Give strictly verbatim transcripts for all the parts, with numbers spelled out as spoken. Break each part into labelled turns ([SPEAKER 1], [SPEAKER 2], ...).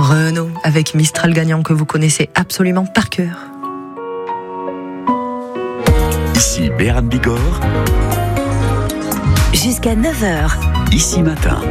[SPEAKER 1] Renaud avec Mistral gagnant que vous connaissez absolument par cœur.
[SPEAKER 2] Ici Béarn Bigorre.
[SPEAKER 3] Jusqu'à neuf heures.
[SPEAKER 2] Ici Matin.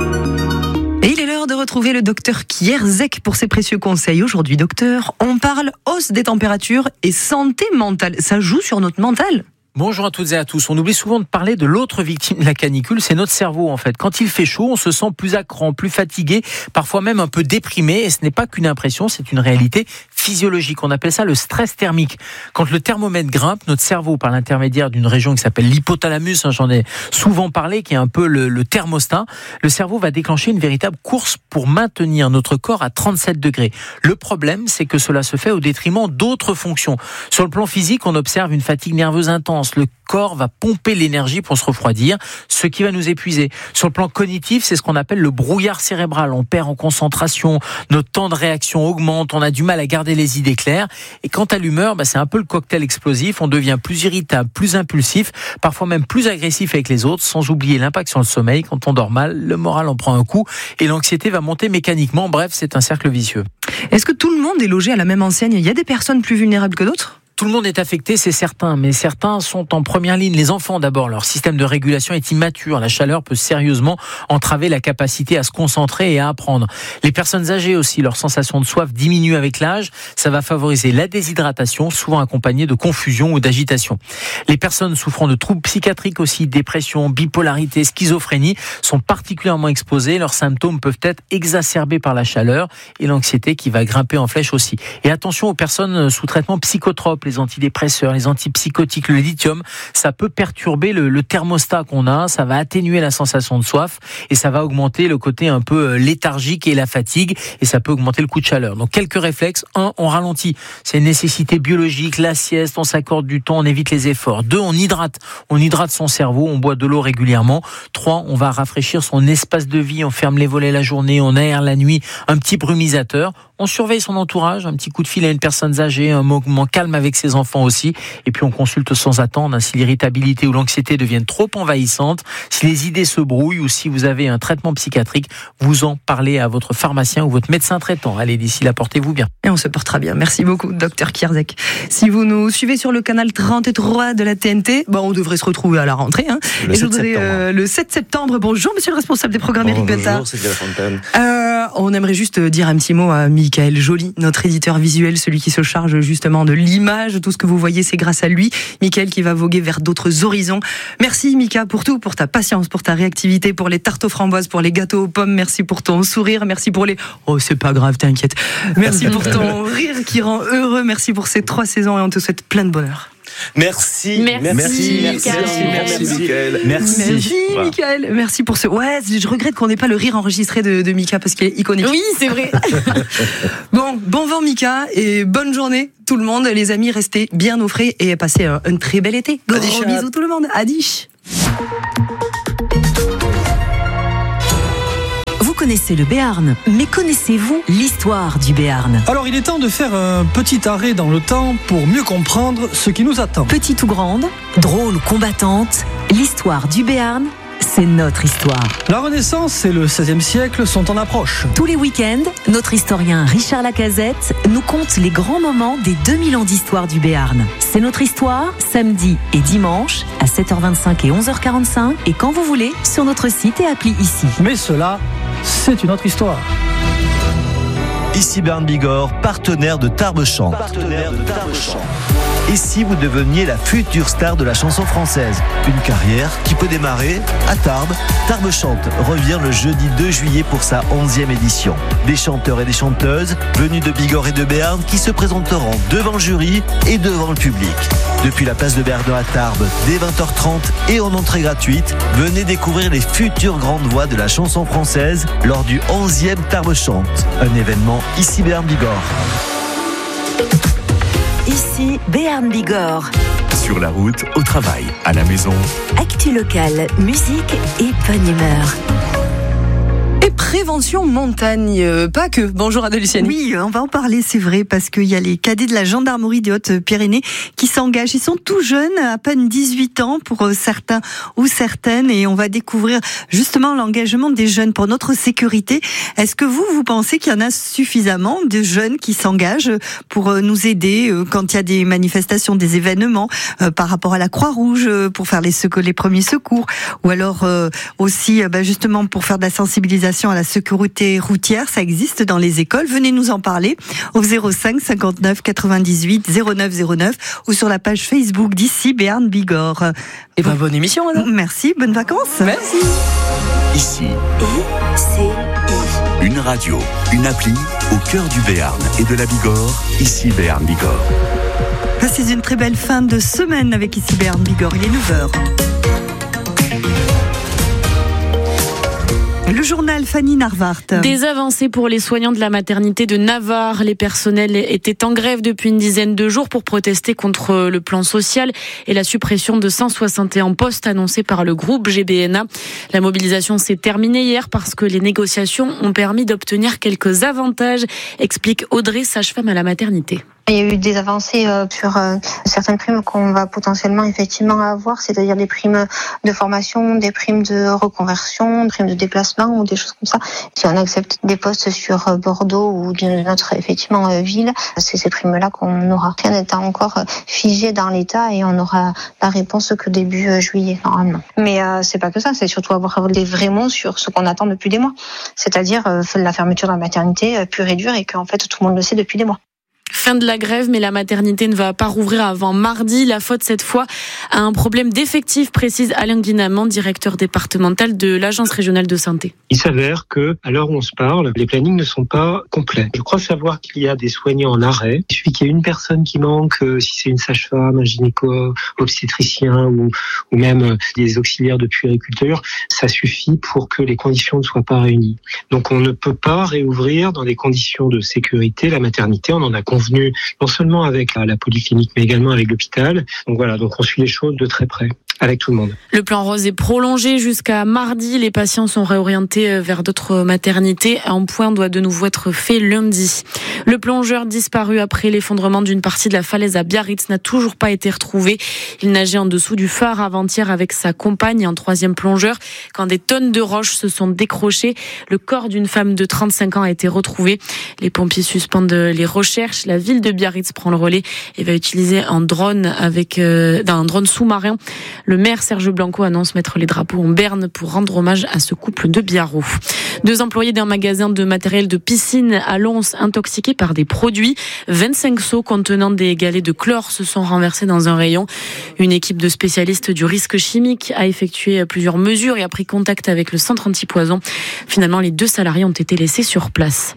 [SPEAKER 1] Et il est l'heure de retrouver le docteur Kierzek pour ses précieux conseils. Aujourd'hui, docteur, on parle hausse des températures et santé mentale. Ça joue sur notre mental ?
[SPEAKER 4] Bonjour à toutes et à tous. On oublie souvent de parler de l'autre victime de la canicule, c'est notre cerveau en fait. Quand il fait chaud, on se sent plus à cran, plus fatigué, parfois même un peu déprimé. Et ce n'est pas qu'une impression, c'est une réalité physiologique. On appelle ça le stress thermique. Quand le thermomètre grimpe, notre cerveau, par l'intermédiaire d'une région qui s'appelle l'hypothalamus, hein, j'en ai souvent parlé, qui est un peu le, le thermostat, le cerveau va déclencher une véritable course pour maintenir notre corps à trente-sept degrés. Le problème, c'est que cela se fait au détriment d'autres fonctions. Sur le plan physique, on observe une fatigue nerveuse intense. Le corps va pomper l'énergie pour se refroidir, ce qui va nous épuiser. Sur le plan cognitif, c'est ce qu'on appelle le brouillard cérébral. On perd en concentration, notre temps de réaction augmente, on a du mal à garder les idées claires. Et quant à l'humeur, bah, c'est un peu le cocktail explosif. On devient plus irritable, plus impulsif, parfois même plus agressif avec les autres, sans oublier l'impact sur le sommeil. Quand on dort mal, le moral en prend un coup et l'anxiété va monter mécaniquement. Bref, c'est un cercle vicieux.
[SPEAKER 1] Est-ce que tout le monde est logé à la même enseigne ? Il y a des personnes plus vulnérables que d'autres ?
[SPEAKER 4] Tout le monde est affecté, c'est certain, mais certains sont en première ligne. Les enfants d'abord, leur système de régulation est immature. La chaleur peut sérieusement entraver la capacité à se concentrer et à apprendre. Les personnes âgées aussi, leur sensation de soif diminue avec l'âge. Ça va favoriser la déshydratation, souvent accompagnée de confusion ou d'agitation. Les personnes souffrant de troubles psychiatriques aussi, dépression, bipolarité, schizophrénie, sont particulièrement exposées. Leurs symptômes peuvent être exacerbés par la chaleur et l'anxiété qui va grimper en flèche aussi. Et attention aux personnes sous traitement psychotrope, les antidépresseurs, les antipsychotiques, le lithium, ça peut perturber le, le thermostat qu'on a, ça va atténuer la sensation de soif et ça va augmenter le côté un peu léthargique et la fatigue et ça peut augmenter le coup de chaleur. Donc quelques réflexes. Un, on ralentit. C'est une nécessité biologique, la sieste, on s'accorde du temps, on évite les efforts. Deux, on hydrate. On hydrate son cerveau, on boit de l'eau régulièrement. Trois, on va rafraîchir son espace de vie, on ferme les volets la journée, on aère la nuit, un petit brumisateur. On surveille son entourage, un petit coup de fil à une personne âgée, un moment calme avec ses enfants aussi. Et puis on consulte sans attendre, hein, si l'irritabilité ou l'anxiété deviennent trop envahissantes, si les idées se brouillent ou si vous avez un traitement psychiatrique, vous en parlez à votre pharmacien ou votre médecin traitant. Allez, d'ici là, portez-vous bien.
[SPEAKER 1] Et on se portera bien. Merci beaucoup, docteur Kierzek. Si vous nous suivez sur le canal trente-trois de la T N T, bon, on devrait se retrouver à la rentrée. Hein.
[SPEAKER 2] Le,
[SPEAKER 1] Et
[SPEAKER 2] sept
[SPEAKER 1] je voudrais, euh, le sept septembre. Bonjour, monsieur le responsable des programmes, Eric Betta.
[SPEAKER 5] Bonjour, c'est de la Fontaine.
[SPEAKER 1] Euh, on aimerait juste dire un petit mot à Michael Joly, notre éditeur visuel, celui qui se charge justement de l'image. Tout ce que vous voyez, c'est grâce à lui. Michael qui va voguer vers d'autres horizons. Merci Mika pour tout, pour ta patience, pour ta réactivité, pour les tartes aux framboises, pour les gâteaux aux pommes. Merci pour ton sourire, merci pour les... Oh, c'est pas grave, t'inquiète. Merci pour ton rire qui rend heureux. Merci pour ces trois saisons et on te souhaite plein de bonheur.
[SPEAKER 5] Merci.
[SPEAKER 3] Merci,
[SPEAKER 5] Merci,
[SPEAKER 3] Mickaël.
[SPEAKER 5] merci, merci, Mickaël.
[SPEAKER 2] Merci.
[SPEAKER 1] Merci
[SPEAKER 5] Voilà.
[SPEAKER 1] Mickaël. Merci pour ce... Ouais, je regrette qu'on n'ait pas le rire enregistré de, de Mika parce qu'il est iconique.
[SPEAKER 3] Oui, c'est vrai.
[SPEAKER 1] Bon, bon vent Mika et bonne journée tout le monde. Les amis, restez bien au frais et passez un, un très bel été. Gros
[SPEAKER 5] Adish.
[SPEAKER 1] bisous tout le monde. Adish.
[SPEAKER 3] Vous connaissez le Béarn, mais connaissez-vous l'histoire du Béarn ?
[SPEAKER 6] Alors il est temps de faire un petit arrêt dans le temps pour mieux comprendre ce qui nous attend.
[SPEAKER 3] Petite ou grande, drôle ou combattante, l'histoire du Béarn, c'est notre histoire.
[SPEAKER 6] La Renaissance et le seizième siècle sont en approche.
[SPEAKER 3] Tous les week-ends, notre historien Richard Lacazette nous conte les grands moments des deux mille ans d'histoire du Béarn. C'est notre histoire, samedi et dimanche, à sept heures vingt-cinq et onze heures quarante-cinq, et quand vous voulez, sur notre site et appli ici.
[SPEAKER 6] Mais cela, c'est une autre histoire.
[SPEAKER 7] Ici Béarn Bigorre, partenaire de Tarbes Chante. Partenaire de Tarbes Chante. Et si vous deveniez la future star de la chanson française ? Une carrière qui peut démarrer à Tarbes. Tarbes Chante revient le jeudi deux juillet pour sa onzième édition. Des chanteurs et des chanteuses venus de Bigorre et de Béarn qui se présenteront devant le jury et devant le public. Depuis la place de Verdun à Tarbes, dès vingt heures trente et en entrée gratuite, venez découvrir les futures grandes voix de la chanson française lors du onzième Tarbes Chante. Un événement ici Béarn Bigorre.
[SPEAKER 3] Ici, Béarn Bigorre.
[SPEAKER 2] Sur la route, au travail, à la maison.
[SPEAKER 3] Actu locale, musique et bonne humeur.
[SPEAKER 1] Et prévention montagne, euh, pas que. Bonjour Adèle Luciani.
[SPEAKER 8] Oui, on va en parler, c'est vrai, parce qu'il y a les cadets de la gendarmerie des Hautes-Pyrénées qui s'engagent. Ils sont tout jeunes, à peine dix-huit ans pour certains ou certaines, et on va découvrir justement l'engagement des jeunes pour notre sécurité. Est-ce que vous, vous pensez qu'il y en a suffisamment de jeunes qui s'engagent pour nous aider quand il y a des manifestations, des événements, euh, par rapport à la Croix-Rouge, pour faire les, secours, les premiers secours, ou alors euh, aussi bah, justement pour faire de la sensibilisation à la sécurité routière, ça existe dans les écoles. Venez nous en parler au zéro cinq cinquante-neuf quatre-vingt-dix-huit zéro neuf zéro neuf ou sur la page Facebook d'ici Béarn Bigorre.
[SPEAKER 1] Et ben bonne émission alors.
[SPEAKER 8] Merci, bonnes vacances.
[SPEAKER 1] Merci.
[SPEAKER 2] Ici,
[SPEAKER 9] I C I.
[SPEAKER 2] une radio, une appli au cœur du Béarn et de la Bigorre. Ici Béarn Bigorre.
[SPEAKER 8] Passez une très belle fin de semaine avec ici Béarn Bigorre. Il est neuf heures. Le journal Fanny Narvart.
[SPEAKER 10] Des avancées pour les soignants de la maternité de Navarre. Les personnels étaient en grève depuis une dizaine de jours pour protester contre le plan social et la suppression de cent soixante et un postes annoncés par le groupe G B N A. La mobilisation s'est terminée hier parce que les négociations ont permis d'obtenir quelques avantages, explique Audrey, sage-femme à la maternité.
[SPEAKER 11] Il y a eu des avancées euh, sur euh, certaines primes qu'on va potentiellement effectivement avoir, c'est-à-dire des primes de formation, des primes de reconversion, des primes de déplacement ou des choses comme ça. Si on accepte des postes sur Bordeaux ou d'une autre effectivement euh, ville, c'est ces primes-là qu'on aura. Rien n'est encore figé dans l'État et on aura la réponse que début euh, juillet normalement. Mais euh, c'est pas que ça, c'est surtout avoir des vrais mots sur ce qu'on attend depuis des mois, c'est-à-dire euh, la fermeture de la maternité euh, pure et dure et qu'en fait tout le monde le sait depuis des mois.
[SPEAKER 10] Fin de la grève, mais la maternité ne va pas rouvrir avant mardi. La faute, cette fois, à un problème d'effectifs, précise Alain Guinamant, directeur départemental de l'Agence régionale de santé.
[SPEAKER 12] Il s'avère que, à l'heure où on se parle, les plannings ne sont pas complets. Je crois savoir qu'il y a des soignants en arrêt. Il suffit qu'il y ait une personne qui manque, si c'est une sage-femme, un gynéco, obstétricien ou, ou même des auxiliaires de puériculture, ça suffit pour que les conditions ne soient pas réunies. Donc on ne peut pas réouvrir dans des conditions de sécurité la maternité. On en a convenu non seulement avec la, la polyclinique, mais également avec l'hôpital. Donc voilà, donc on suit les choses de très près, avec tout le monde.
[SPEAKER 10] Le plan rose est prolongé jusqu'à mardi. Les patients sont réorientés vers d'autres maternités. Un point doit de nouveau être fait lundi. Le plongeur disparu après l'effondrement d'une partie de la falaise à Biarritz n'a toujours pas été retrouvé. Il nageait en dessous du phare avant-hier avec sa compagne, un troisième plongeur. Quand des tonnes de roches se sont décrochées, le corps d'une femme de trente-cinq ans a été retrouvé. Les pompiers suspendent les recherches. La ville de Biarritz prend le relais et va utiliser un drone avec euh, un drone sous-marin. Le maire Serge Blanco annonce mettre les drapeaux en berne pour rendre hommage à ce couple de Biarrot. Deux employés d'un magasin de matériel de piscine à Lons intoxiqués par des produits. vingt-cinq seaux contenant des galets de chlore se sont renversés dans un rayon. Une équipe de spécialistes du risque chimique a effectué plusieurs mesures et a pris contact avec le centre antipoison. Finalement, les deux salariés ont été laissés sur place.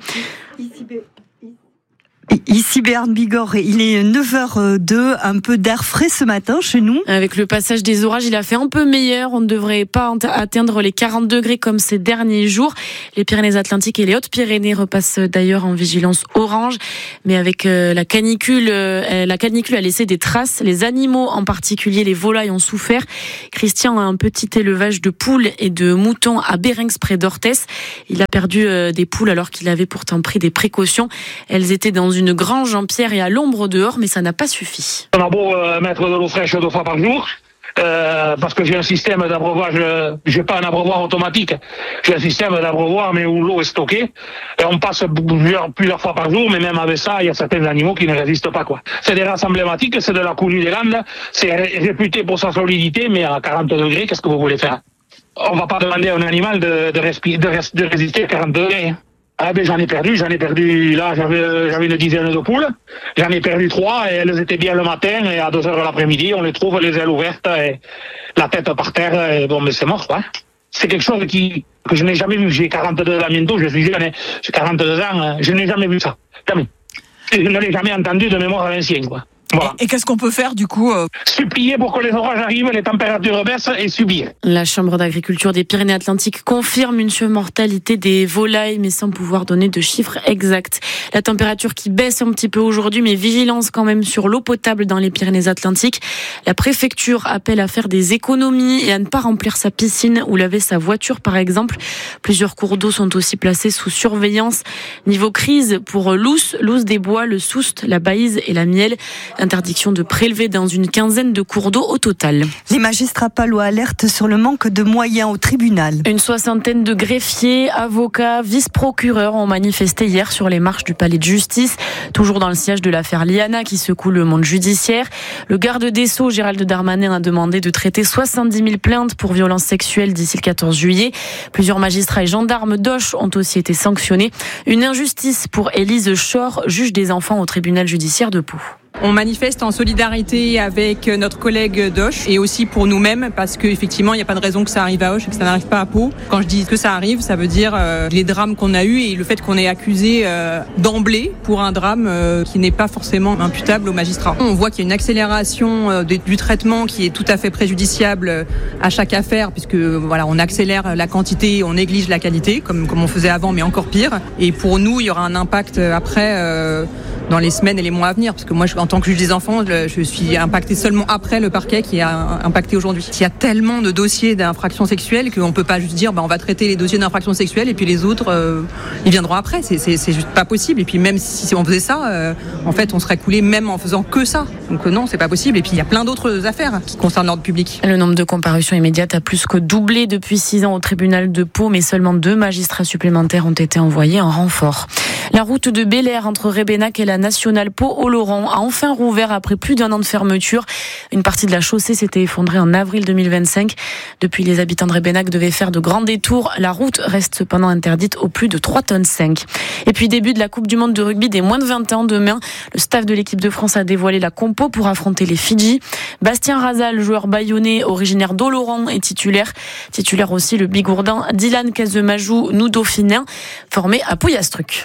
[SPEAKER 8] Ici Béarn Bigorre, il est neuf heures deux, un peu d'air frais ce matin chez nous.
[SPEAKER 10] Avec le passage des orages, il a fait un peu meilleur. On ne devrait pas atteindre les quarante degrés comme ces derniers jours. Les Pyrénées-Atlantiques et les Hautes-Pyrénées repassent d'ailleurs en vigilance orange. Mais avec la canicule, la canicule a laissé des traces. Les animaux, en particulier les volailles, ont souffert. Christian a un petit élevage de poules et de moutons à Bérinx près d'Orthès. Il a perdu des poules alors qu'il avait pourtant pris des précautions. Elles étaient dans une une grange en pierre et à l'ombre dehors, mais ça n'a pas suffi.
[SPEAKER 13] On a beau euh, mettre de l'eau fraîche deux fois par jour, euh, parce que j'ai un système d'abreuvoir, je j'ai pas un abreuvoir automatique, j'ai un système d'abreuvoir mais où l'eau est stockée, et on passe plusieurs, plusieurs fois par jour, mais même avec ça, il y a certains animaux qui ne résistent pas, quoi. C'est des races emblématiques, c'est de la coulue des Landes, c'est réputé pour sa solidité, mais à quarante degrés, qu'est-ce que vous voulez faire? On va pas demander à un animal de, de, respi- de, res- de résister à quarante degrés. Ah ben j'en ai perdu, j'en ai perdu, là j'avais j'avais une dizaine de poules, j'en ai perdu trois et elles étaient bien le matin et à deux heures de l'après-midi on les trouve les ailes ouvertes et la tête par terre et bon mais c'est mort quoi. C'est quelque chose qui que je n'ai jamais vu, j'ai quarante-deux ans bientôt, je suis jeune, j'ai quarante-deux ans, je n'ai jamais vu ça, jamais. Je ne l'ai jamais entendu de mémoire à l'ancien quoi. Voilà.
[SPEAKER 14] Et, et qu'est-ce qu'on peut faire du coup euh...
[SPEAKER 13] Supplier pour que les orages arrivent, les températures baissent et subir.
[SPEAKER 10] La Chambre d'agriculture des Pyrénées-Atlantiques confirme une surmortalité des volailles, mais sans pouvoir donner de chiffres exacts. La température qui baisse un petit peu aujourd'hui, mais vigilance quand même sur l'eau potable dans les Pyrénées-Atlantiques. La préfecture appelle à faire des économies et à ne pas remplir sa piscine ou laver sa voiture par exemple. Plusieurs cours d'eau sont aussi placés sous surveillance. Niveau crise pour l'Ous, l'Ous des Bois, le Soust, la Baïse et la Mielle. Interdiction de prélever dans une quinzaine de cours d'eau au total.
[SPEAKER 8] Les magistrats palois alertent sur le manque de moyens au tribunal.
[SPEAKER 10] Une soixantaine de greffiers, avocats, vice-procureurs ont manifesté hier sur les marches du palais de justice, toujours dans le siège de l'affaire Liana qui secoue le monde judiciaire. Le garde des Sceaux, Gérald Darmanin, a demandé de traiter soixante-dix mille plaintes pour violences sexuelles d'ici le quatorze juillet. Plusieurs magistrats et gendarmes d'Auch ont aussi été sanctionnés. Une injustice pour Élise Chor, juge des enfants au tribunal judiciaire de Pau.
[SPEAKER 15] On manifeste en solidarité avec notre collègue d'Auch et aussi pour nous-mêmes parce qu'effectivement, il n'y a pas de raison que ça arrive à Auch et que ça n'arrive pas à Pau. Quand je dis que ça arrive, ça veut dire euh, les drames qu'on a eus et le fait qu'on est accusé euh, d'emblée pour un drame euh, qui n'est pas forcément imputable aux magistrats. On voit qu'il y a une accélération euh, du traitement qui est tout à fait préjudiciable à chaque affaire puisque voilà, on accélère la quantité, on néglige la qualité comme, comme on faisait avant mais encore pire. Et pour nous, il y aura un impact après euh, dans les semaines et les mois à venir parce que moi, je en tant que juge des enfants, je suis impactée seulement après le parquet qui est impacté aujourd'hui. Il y a tellement de dossiers d'infractions sexuelles qu'on ne peut pas juste dire bah, on va traiter les dossiers d'infractions sexuelles et puis les autres, euh, ils viendront après. C'est, c'est, c'est juste pas possible. Et puis même si on faisait ça, euh, en fait, on serait coulé même en faisant que ça. Donc euh, non, c'est pas possible. Et puis il y a plein d'autres affaires qui concernent l'ordre public.
[SPEAKER 10] Le nombre de comparutions immédiates a plus que doublé depuis six ans au tribunal de Pau, mais seulement deux magistrats supplémentaires ont été envoyés en renfort. La route de Bel-Air entre Rébénac et la nationale Pau-Oloron a enfin rouvert après plus d'un an de fermeture. Une partie de la chaussée s'était effondrée en avril deux mille vingt-cinq. Depuis, les habitants de Rébénac devaient faire de grands détours. La route reste cependant interdite aux plus de trois tonnes cinq. Et puis, début de la Coupe du Monde de rugby des moins de vingt ans demain. Le staff de l'équipe de France a dévoilé la compo pour affronter les Fidji. Bastien Razal, joueur bayonnais, originaire d'Oloron, est titulaire. Titulaire aussi le bigourdan Dylan Kazemajou, nous dauphinien, formé à Pouillastruc.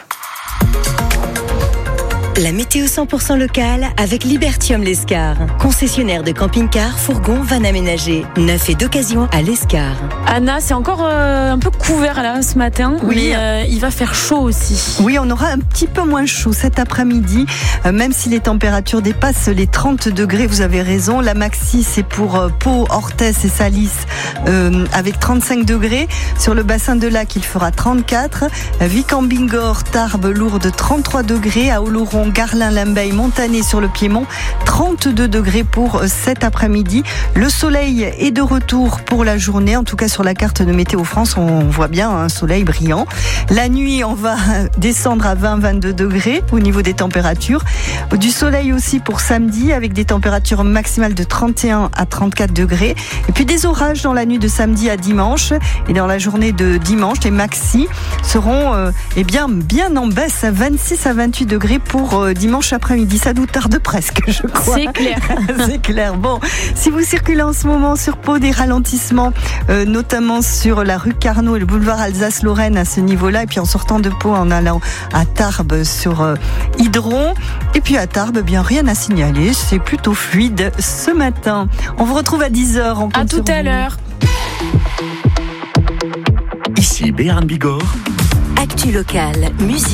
[SPEAKER 9] La météo cent pour cent locale avec Libertium Lescar. Concessionnaire de camping-car, fourgon, van aménagé. Neuf et d'occasion à Lescar.
[SPEAKER 10] Anna, c'est encore euh, un peu couvert là ce matin, oui. mais euh, il va faire chaud aussi.
[SPEAKER 8] Oui, on aura un petit peu moins chaud cet après-midi, euh, même si les températures dépassent les trente degrés, vous avez raison. La maxi, c'est pour euh, Pau, Orthez et Salis euh, avec trente-cinq degrés. Sur le bassin de Lac, il fera trente-quatre. Vic en Bigorre, Tarbes, Lourdes, trente-trois degrés. À Oloron, Garlin, Lambeille, Montané sur le Piémont, trente-deux degrés pour cet après-midi. Le soleil est de retour pour la journée, en tout cas sur la carte de Météo France, on voit bien un soleil brillant. La nuit, on va descendre à vingt à vingt-deux degrés au niveau des températures. Du soleil aussi pour samedi, avec des températures maximales de trente et un à trente-quatre degrés. Et puis des orages dans la nuit de samedi à dimanche. Et dans la journée de dimanche, les maxi seront euh, eh bien, bien en baisse à vingt-six à vingt-huit degrés pour dimanche après-midi. Ça nous tarde presque, je crois.
[SPEAKER 10] C'est clair.
[SPEAKER 8] C'est clair. Bon, si vous circulez en ce moment sur Pau, des ralentissements, euh, notamment sur la rue Carnot et le boulevard Alsace-Lorraine à ce niveau-là, et puis en sortant de Pau, en allant à Tarbes sur euh, Hydron. Et puis à Tarbes, bien rien à signaler. C'est plutôt fluide ce matin. On vous retrouve à dix heures. On compte
[SPEAKER 10] à tout à
[SPEAKER 8] vous.
[SPEAKER 10] l'heure.
[SPEAKER 2] Ici Béarn Bigorre.
[SPEAKER 9] Actu locale, musique.